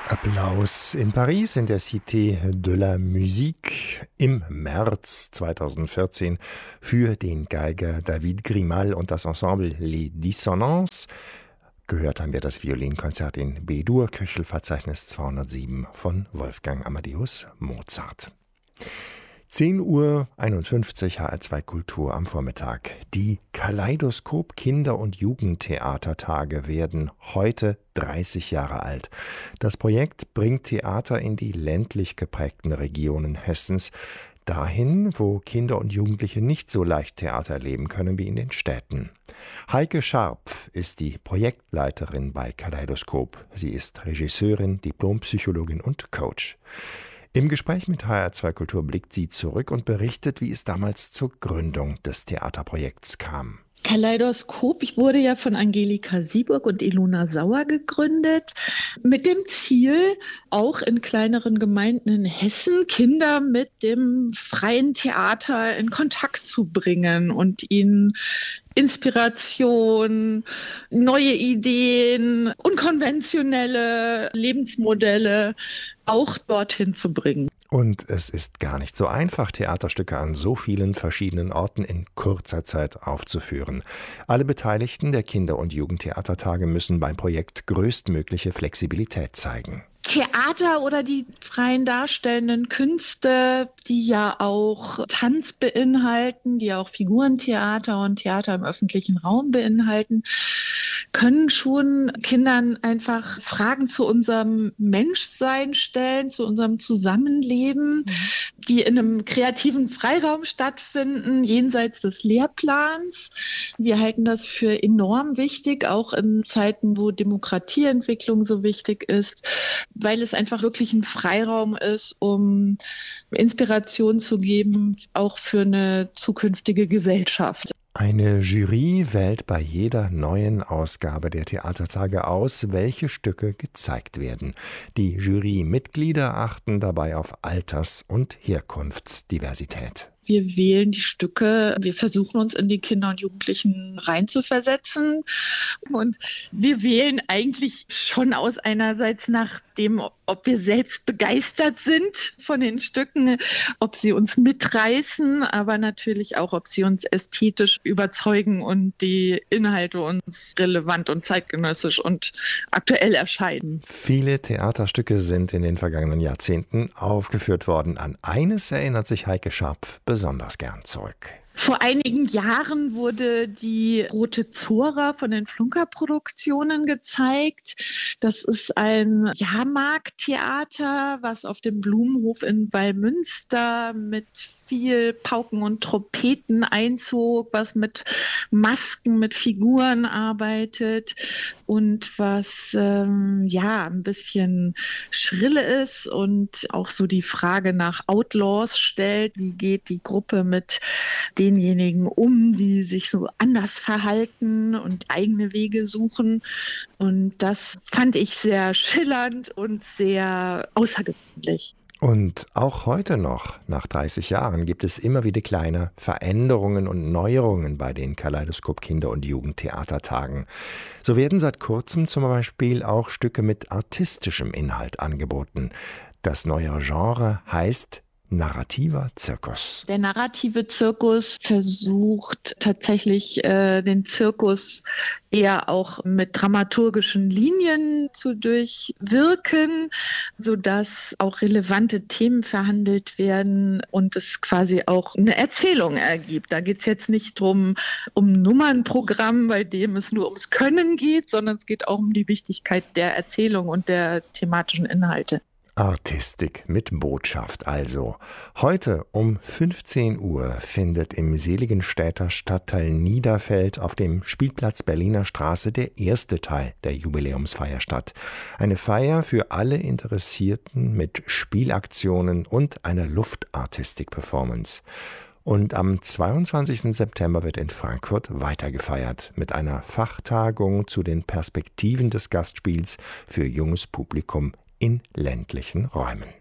Applaus in Paris in der Cité de la Musique im März 2014 für den Geiger David Grimal und das Ensemble Les Dissonances. Gehört haben wir das Violinkonzert in B-Dur, Köchelverzeichnis 207 von Wolfgang Amadeus Mozart. 10:51 Uhr, HR2 Kultur am Vormittag. Die Kaleidoskop Kinder- und Jugendtheatertage werden heute 30 Jahre alt. Das Projekt bringt Theater in die ländlich geprägten Regionen Hessens, dahin, wo Kinder und Jugendliche nicht so leicht Theater erleben können wie in den Städten. Heike Scharpf ist die Projektleiterin bei Kaleidoskop. Sie ist Regisseurin, Diplompsychologin und Coach. Im Gespräch mit HR2 Kultur blickt sie zurück und berichtet, wie es damals zur Gründung des Theaterprojekts kam. Kaleidoskop wurde ja von Angelika Sieburg und Ilona Sauer gegründet, mit dem Ziel, auch in kleineren Gemeinden in Hessen Kinder mit dem freien Theater in Kontakt zu bringen und ihnen Inspiration, neue Ideen, unkonventionelle Lebensmodelle auch dorthin zu bringen. Und es ist gar nicht so einfach, Theaterstücke an so vielen verschiedenen Orten in kurzer Zeit aufzuführen. Alle Beteiligten der Kinder- und Jugendtheatertage müssen beim Projekt größtmögliche Flexibilität zeigen. Theater oder die freien darstellenden Künste, die ja auch Tanz beinhalten, die auch Figurentheater und Theater im öffentlichen Raum beinhalten, können schon Kindern einfach Fragen zu unserem Menschsein stellen, zu unserem Zusammenleben, die in einem kreativen Freiraum stattfinden, jenseits des Lehrplans. Wir halten das für enorm wichtig, auch in Zeiten, wo Demokratieentwicklung so wichtig ist, weil es einfach wirklich ein Freiraum ist, um Inspiration zu geben, auch für eine zukünftige Gesellschaft. Eine Jury wählt bei jeder neuen Ausgabe der Theatertage aus, welche Stücke gezeigt werden. Die Jurymitglieder achten dabei auf Alters- und Herkunftsdiversität. Wir wählen die Stücke, wir versuchen uns in die Kinder und Jugendlichen reinzuversetzen und wir wählen eigentlich schon aus einerseits nach dem, ob wir selbst begeistert sind von den Stücken, ob sie uns mitreißen, aber natürlich auch, ob sie uns ästhetisch überzeugen und die Inhalte uns relevant und zeitgenössisch und aktuell erscheinen. Viele Theaterstücke sind in den vergangenen Jahrzehnten aufgeführt worden. An eines erinnert sich Heike Scharpf besonders gern zurück. Vor einigen Jahren wurde die Rote Zora von den Flunker-Produktionen gezeigt. Das ist ein Jahrmarkttheater, was auf dem Blumenhof in Wallmünster mit viel Pauken und Trompeten einzog, was mit Masken, mit Figuren arbeitet und was ein bisschen schrille ist und auch so die Frage nach Outlaws stellt. Wie geht die Gruppe mit denjenigen um, die sich so anders verhalten und eigene Wege suchen? Und das fand ich sehr schillernd und sehr außergewöhnlich. Und auch heute noch, nach 30 Jahren, gibt es immer wieder kleine Veränderungen und Neuerungen bei den Kaleidoskop Kinder- und Jugendtheatertagen. So werden seit kurzem zum Beispiel auch Stücke mit artistischem Inhalt angeboten. Das neue Genre heißt narrativer Zirkus. Der narrative Zirkus versucht tatsächlich den Zirkus eher auch mit dramaturgischen Linien zu durchwirken, sodass auch relevante Themen verhandelt werden und es quasi auch eine Erzählung ergibt. Da geht es jetzt nicht um ein Nummernprogramm, bei dem es nur ums Können geht, sondern es geht auch um die Wichtigkeit der Erzählung und der thematischen Inhalte. Artistik mit Botschaft also. Heute um 15 Uhr findet im Seligenstädter Stadtteil Niederfeld auf dem Spielplatz Berliner Straße der erste Teil der Jubiläumsfeier statt. Eine Feier für alle Interessierten mit Spielaktionen und einer Luftartistik-Performance. Und am 22. September wird in Frankfurt weitergefeiert mit einer Fachtagung zu den Perspektiven des Gastspiels für junges Publikum in ländlichen Räumen.